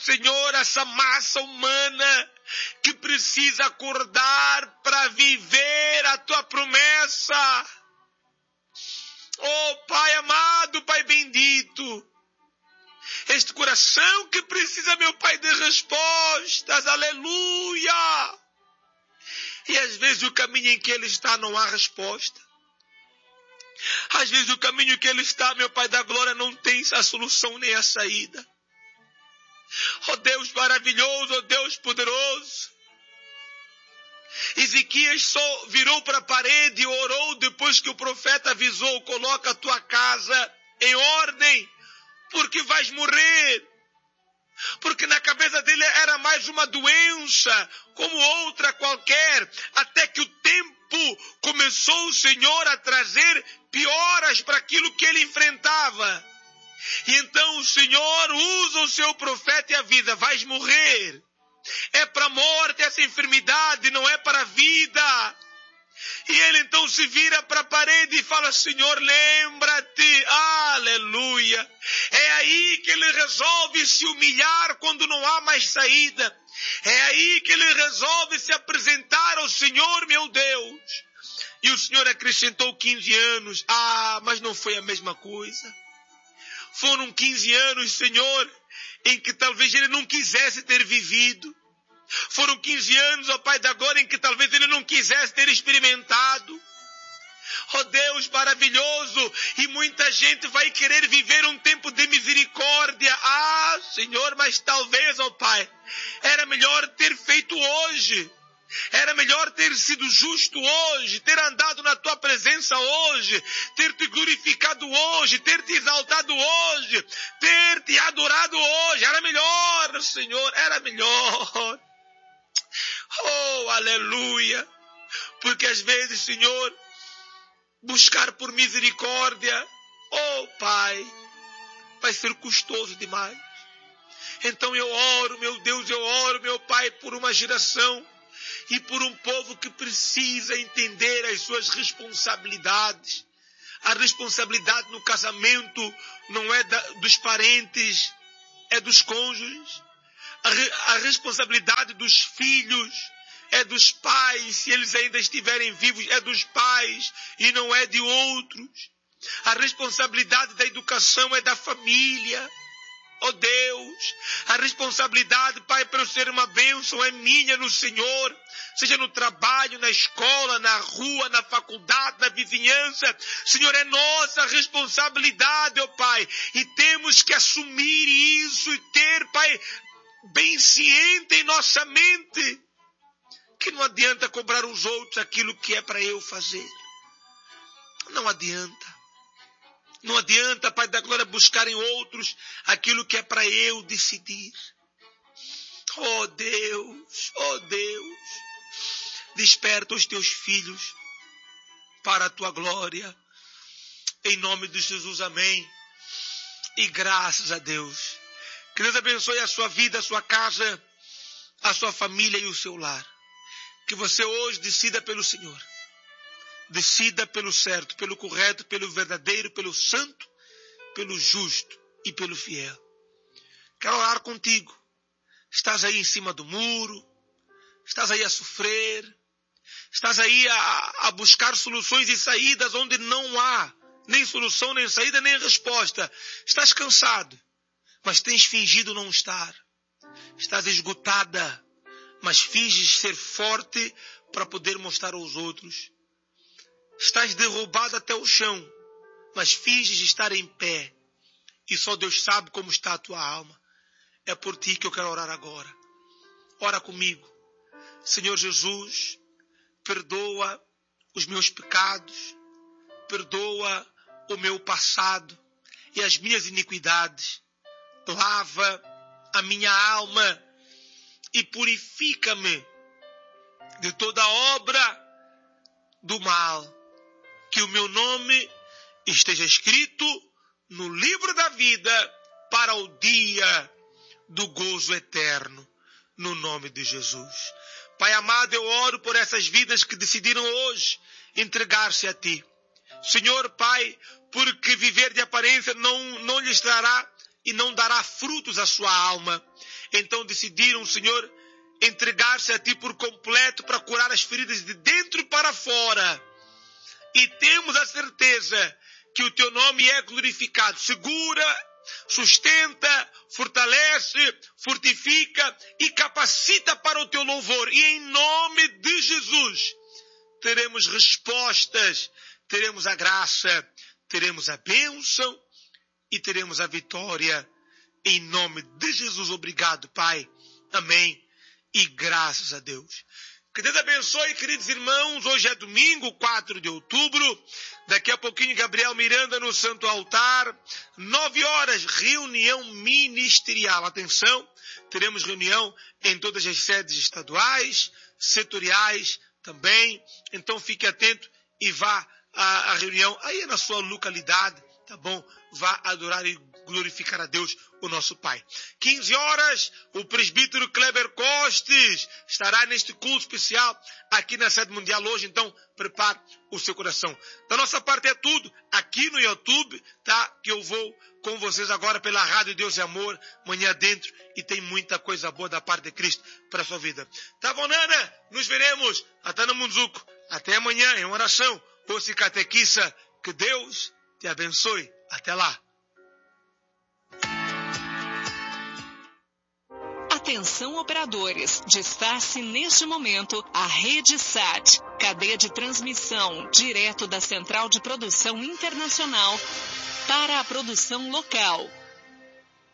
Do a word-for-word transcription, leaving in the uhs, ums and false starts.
Senhor, essa massa humana que precisa acordar para viver a tua promessa. Oh, Pai amado, Pai bendito, este coração que precisa, meu Pai, de respostas, aleluia. E às vezes o caminho em que ele está não há resposta. Às vezes o caminho em que ele está, meu Pai da glória, não tem a solução nem a saída. Oh Deus maravilhoso, oh Deus poderoso. Ezequias só virou para a parede e orou depois que o profeta avisou: coloca a tua casa em ordem, porque vais morrer. Porque na cabeça dele era mais uma doença, como outra qualquer, até que o tempo começou o Senhor a trazer pioras para aquilo que ele enfrentava. E então o Senhor usa o seu profeta e avisa: vais morrer. É para a morte essa enfermidade, não é para a vida. E ele então se vira para a parede e fala: Senhor, lembra-te, aleluia. É aí que ele resolve se humilhar quando não há mais saída. É aí que ele resolve se apresentar ao Senhor, meu Deus. E o Senhor acrescentou quinze anos. Ah, mas não foi a mesma coisa. Foram quinze anos, Senhor, em que talvez ele não quisesse ter vivido. Foram quinze anos, ó Pai da glória, em que talvez ele não quisesse ter experimentado. Ó Deus maravilhoso, e muita gente vai querer viver um tempo de misericórdia. Ah, Senhor, mas talvez, ó Pai, era melhor ter feito hoje. Era melhor ter sido justo hoje, ter andado na tua presença hoje, ter te glorificado hoje, ter te exaltado hoje, ter te adorado hoje. Era melhor, Senhor, era melhor. Oh, aleluia. Porque às vezes, Senhor, buscar por misericórdia, oh Pai, vai ser custoso demais. Então eu oro, meu Deus, eu oro, meu Pai, por uma geração e por um povo que precisa entender as suas responsabilidades. A responsabilidade no casamento não é da, dos parentes, é dos cônjuges. A, re, a responsabilidade dos filhos é dos pais, se eles ainda estiverem vivos, é dos pais e não é de outros. A responsabilidade da educação é da família. Oh Deus, a responsabilidade, Pai, para eu ser uma bênção é minha no Senhor, seja no trabalho, na escola, na rua, na faculdade, na vizinhança. Senhor, é nossa responsabilidade, oh Pai, e temos que assumir isso e ter, Pai, bem ciente em nossa mente que não adianta cobrar os outros aquilo que é para eu fazer. Não adianta. Não adianta, Pai da glória, buscar em outros aquilo que é para eu decidir. Oh Deus, oh Deus, desperta os teus filhos para a tua glória. Em nome de Jesus, amém. E graças a Deus. Que Deus abençoe a sua vida, a sua casa, a sua família e o seu lar. Que você hoje decida pelo Senhor. Decida pelo certo, pelo correto, pelo verdadeiro, pelo santo, pelo justo e pelo fiel. Quero orar contigo. Estás aí em cima do muro. Estás aí a sofrer. Estás aí a, a buscar soluções e saídas onde não há nem solução, nem saída, nem resposta. Estás cansado, mas tens fingido não estar. Estás esgotada, mas finges ser forte para poder mostrar aos outros. Estás derrubado até o chão, mas finges estar em pé. E só Deus sabe como está a tua alma. É por ti que eu quero orar agora. Ora comigo. Senhor Jesus, perdoa os meus pecados, perdoa o meu passado e as minhas iniquidades. Lava a minha alma e purifica-me de toda obra do mal. Que o meu nome esteja escrito no livro da vida para o dia do gozo eterno, no nome de Jesus. Pai amado, eu oro por essas vidas que decidiram hoje entregar-se a Ti. Senhor, Pai, porque viver de aparência não, não lhes trará e não dará frutos à sua alma. Então decidiram, Senhor, entregar-se a Ti por completo para curar as feridas de dentro para fora. E temos a certeza que o Teu nome é glorificado. Segura, sustenta, fortalece, fortifica e capacita para o Teu louvor. E em nome de Jesus, teremos respostas, teremos a graça, teremos a bênção e teremos a vitória. Em nome de Jesus, obrigado, Pai. Amém. E graças a Deus. Que Deus abençoe, queridos irmãos. Hoje é domingo, quatro de outubro. Daqui a pouquinho, Gabriel Miranda no Santo Altar. Nove horas, reunião ministerial. Atenção, teremos reunião em todas as sedes estaduais, setoriais também. Então fique atento e vá à, à reunião aí na sua localidade, tá bom? Vá adorar e glorificar a Deus, o nosso Pai. quinze horas, o presbítero Kleber Costes estará neste culto especial aqui na sede mundial hoje, então prepare o seu coração. Da nossa parte é tudo, aqui no YouTube, tá? Que eu vou com vocês agora pela Rádio Deus e Amor, manhã dentro, e tem muita coisa boa da parte de Cristo para a sua vida. Tá bom, Nana? Nos veremos até no Munzuco. Até amanhã em oração. Ouça catequista, que Deus te abençoe. Até lá. Atenção, operadores, disfarce neste momento a Rede Sat, cadeia de transmissão direto da Central de Produção Internacional para a produção local.